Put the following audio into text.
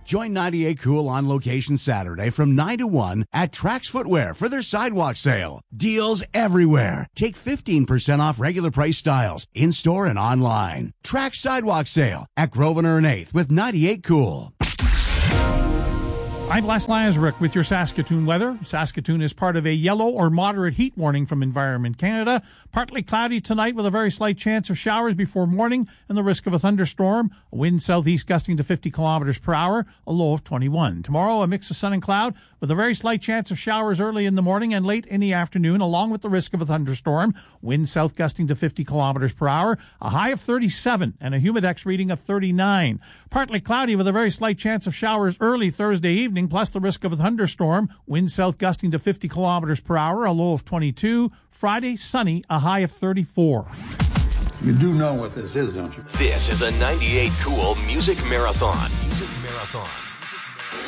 Join 98 Cool on location Saturday from 9 to 1 at Trax Footwear for their sidewalk sale. Deals everywhere. Take 15% off regular price styles in-store and online. Trax Sidewalk Sale at Grosvenor and 8th with 98 Cool. I'm Les Lazaruk with your Saskatoon weather. Saskatoon is part of a yellow or moderate heat warning from Environment Canada. Partly cloudy tonight with a very slight chance of showers before morning and the risk of a thunderstorm. A wind southeast gusting to 50 kilometers per hour, a low of 21. Tomorrow, a mix of sun and cloud with a very slight chance of showers early in the morning and late in the afternoon, along with the risk of a thunderstorm. Wind south gusting to 50 kilometers per hour, a high of 37 and a humidex reading of 39. Partly cloudy with a very slight chance of showers early Thursday evening, plus the risk of a thunderstorm. Wind south gusting to 50 kilometers per hour, a low of 22. Friday, sunny, a high of 34. You do know what this is, don't you? This is a 98 Cool Music Marathon. Music Marathon.